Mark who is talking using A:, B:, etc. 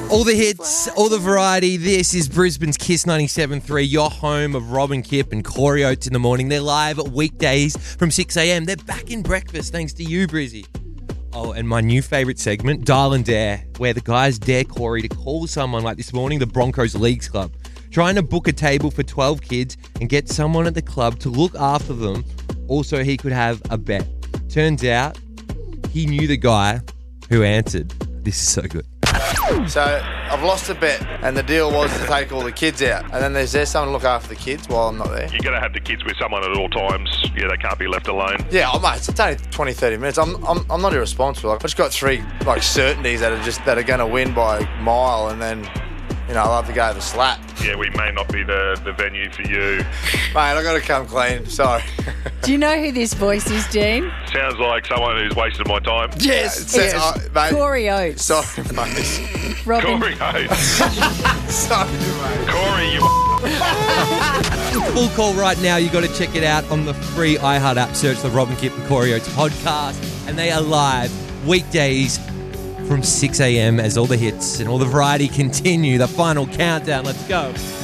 A: All the hits, all the variety. This is Brisbane's Kiss 97.3, your home of Robin Kipp and Corey Oates in the morning. They're live weekdays from 6 a.m. They're back in breakfast thanks to you, Brizzy. Oh, and my new favourite segment, Dial and Dare, where the guys dare Corey to call someone like this morning, the Broncos Leagues Club, trying to book a table for 12 kids and get someone at the club to look after them. Also, he could have a bet. Turns out, he knew the guy who answered. This is so good.
B: So I've lost a bet, and the deal was to take all the kids out, and then there's someone to look after the kids while I'm not there.
C: You're going to have the kids with someone at all times. Yeah, they can't be left alone.
B: Yeah, mate, it's only 20, 30 minutes. I'm not irresponsible. I've just got three certainties that are going to win by a mile, and then I'll have to go the slap.
C: Yeah, we may not be the venue for you.
B: Mate, I've got to come clean. Sorry.
D: Do you know who this voice is, Dean?
C: Sounds like someone who's wasted my time.
B: Yes.
D: Mate, Corey Oates.
B: Sorry, mate.
D: Robin.
C: Corey Oates.
B: Sorry, mate.
C: Corey, you
A: Full call right now. You got to check it out on the free iHeart app. Search the Robin Kipp and Corey Oates podcast, and they are live weekdays from 6 a.m. as all the hits and all the variety continue. The final countdown. Let's go.